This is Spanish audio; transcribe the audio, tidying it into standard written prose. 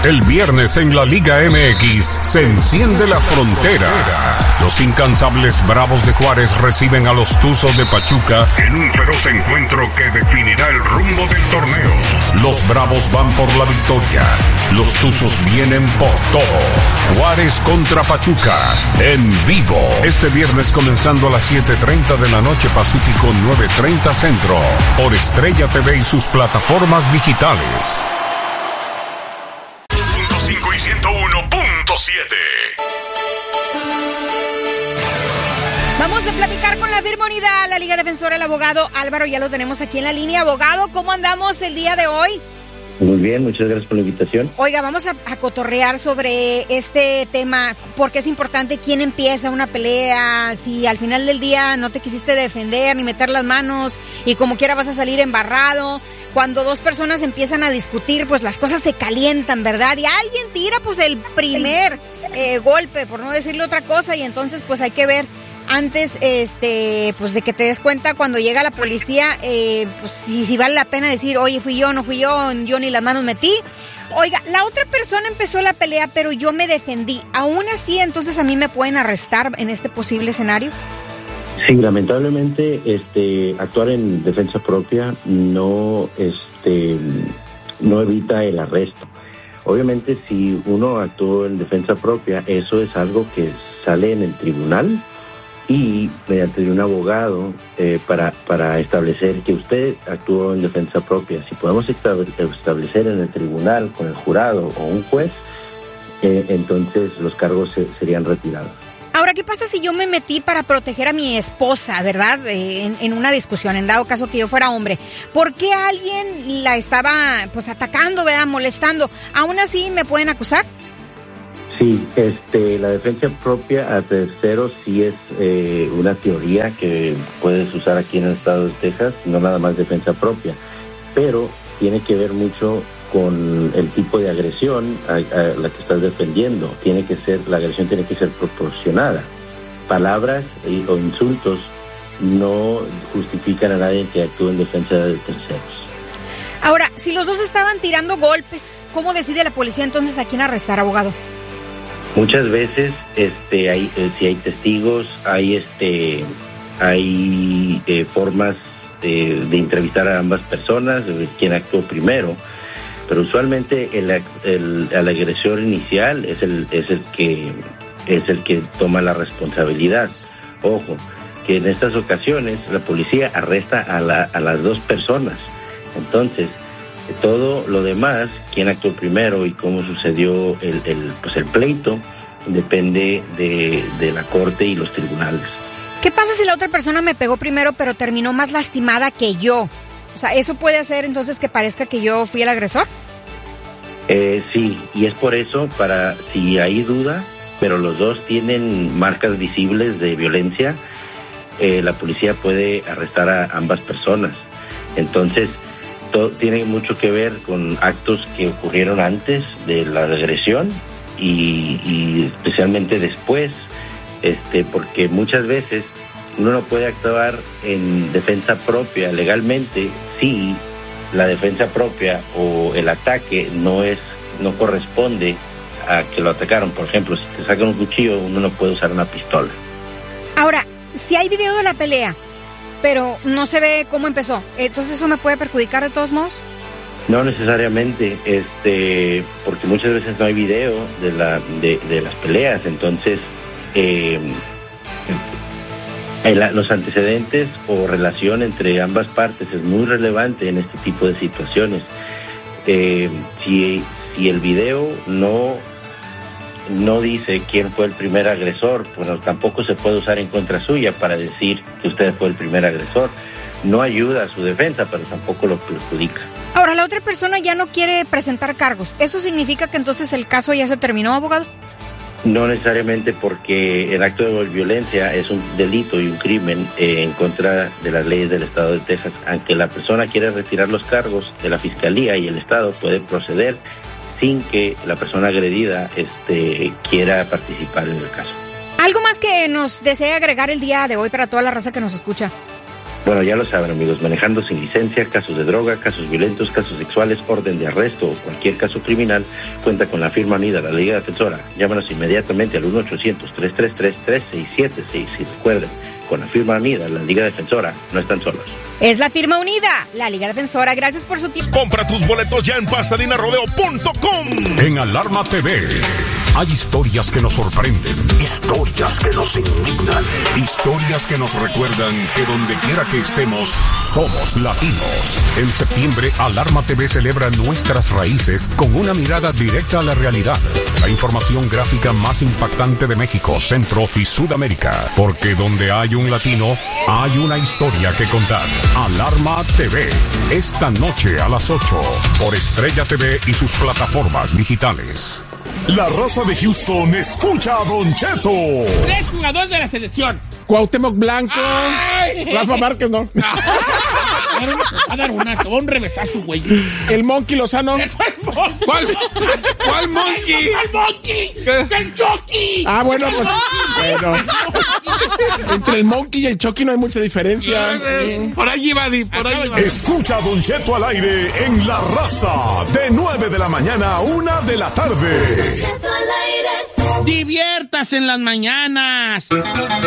El viernes en la Liga MX se enciende la frontera. Los incansables Bravos de Juárez reciben a los Tuzos de Pachuca en un feroz encuentro que definirá el rumbo del torneo. Los Bravos van por la victoria. Los Tuzos vienen por todo. Juárez contra Pachuca en vivo. Este viernes comenzando a las 7:30 de la noche Pacífico, 9:30 Centro. Por Estrella TV y sus plataformas digitales. 1.5 y 101.7. Vamos a platicar con la firme unidad, la Liga Defensora, el abogado Álvaro. Ya lo tenemos aquí en la línea. Abogado, ¿cómo andamos el día de hoy? Muy bien, muchas gracias por la invitación. Oiga, vamos a cotorrear sobre este tema, porque es importante quién empieza una pelea, si al final del día no te quisiste defender ni meter las manos y como quiera vas a salir embarrado. Cuando dos personas empiezan a discutir, pues las cosas se calientan, ¿verdad? Y alguien tira pues el primer golpe, por no decirle otra cosa, y entonces pues hay que ver antes pues de que te des cuenta cuando llega la policía, pues si vale la pena decir, oye, fui yo, no fui yo ni las manos metí. Oiga, la otra persona empezó la pelea, pero yo me defendí. Aún así, entonces a mí me pueden arrestar en este posible escenario. Sí, lamentablemente, actuar en defensa propia no evita el arresto. Obviamente, si uno actuó en defensa propia, eso es algo que sale en el tribunal y mediante un abogado para establecer que usted actuó en defensa propia. Si podemos establecer en el tribunal con el jurado o un juez, entonces los cargos serían retirados. Ahora, ¿qué pasa si yo me metí para proteger a mi esposa, verdad? En una discusión, en dado caso que yo fuera hombre. ¿Por qué alguien la estaba pues atacando, verdad, molestando? ¿Aún así me pueden acusar? Sí, la defensa propia a terceros sí es una teoría que puedes usar aquí en el estado de Texas, no nada más defensa propia, pero tiene que ver mucho con el tipo de agresión a la que estás defendiendo. La agresión tiene que ser proporcionada. Palabras o insultos no justifican a nadie que actúe en defensa de terceros. Ahora, si los dos estaban tirando golpes, ¿cómo decide la policía entonces a quién arrestar, abogado? Muchas veces, si hay testigos, hay formas de entrevistar a ambas personas, de quién actuó primero, pero usualmente el agresor inicial es el que toma la responsabilidad. Ojo, que en estas ocasiones la policía arresta a las dos personas. Entonces, todo lo demás, quién actuó primero y cómo sucedió el pleito, depende de la corte y los tribunales. ¿Qué pasa si la otra persona me pegó primero pero terminó más lastimada que yo? O sea, ¿eso puede hacer entonces que parezca que yo fui el agresor? Sí, y es por eso, si hay duda, pero los dos tienen marcas visibles de violencia, la policía puede arrestar a ambas personas. Entonces, tiene mucho que ver con actos que ocurrieron antes de la agresión y especialmente después, porque muchas veces uno no puede actuar en defensa propia legalmente si la defensa propia o el ataque no corresponde a que lo atacaron. Por ejemplo, si te sacan un cuchillo, uno no puede usar una pistola. Ahora, si hay video de la pelea, pero no se ve cómo empezó, ¿entonces eso me puede perjudicar de todos modos? No necesariamente, porque muchas veces no hay video de las peleas. Entonces, los antecedentes o relación entre ambas partes es muy relevante en este tipo de situaciones. Si el video no dice quién fue el primer agresor, pues tampoco se puede usar en contra suya para decir que usted fue el primer agresor. No ayuda a su defensa, pero tampoco lo perjudica. Ahora, la otra persona ya no quiere presentar cargos. ¿Eso significa que entonces el caso ya se terminó, abogado? No necesariamente, porque el acto de violencia es un delito y un crimen en contra de las leyes del estado de Texas. Aunque la persona quiera retirar los cargos de la fiscalía y el estado puede proceder sin que la persona agredida quiera participar en el caso. ¿Algo más que nos desee agregar el día de hoy para toda la raza que nos escucha? Bueno, ya lo saben, amigos, manejando sin licencia, casos de droga, casos violentos, casos sexuales, orden de arresto o cualquier caso criminal, cuenta con la firma unida, la Liga Defensora. Llámanos inmediatamente al 1-800-333-3676. Y recuerden, con la firma unida, la Liga Defensora, no están solos. Es la firma unida, la Liga Defensora. Gracias por su tiempo. Compra tus boletos ya en PasadinaRodeo.com. En Alarma TV hay historias que nos sorprenden, historias que nos indignan, historias que nos recuerdan que donde quiera que estemos, somos latinos. En septiembre, Alarma TV celebra nuestras raíces con una mirada directa a la realidad. La información gráfica más impactante de México, Centro y Sudamérica. Porque donde hay un latino, hay una historia que contar. Alarma TV, esta noche a las 8, por Estrella TV y sus plataformas digitales. La raza de Houston escucha a Don Cheto. 3 jugadores de la selección. Cuauhtémoc Blanco. ¡Ay! Rafa Márquez, ¿no? Va a dar un revesazo, güey. El Monkey Lozano. ¿Cuál Monkey? ¿Cuál Monkey? ¡El Chucky! Ah, bueno, pues. Bueno. Entre el Monkey y el Chucky no hay mucha diferencia. Por ahí va, por ahí va. Escucha a Don Cheto al aire en La Raza, de 9 de la mañana a 1 de la tarde. Diviértase en las mañanas.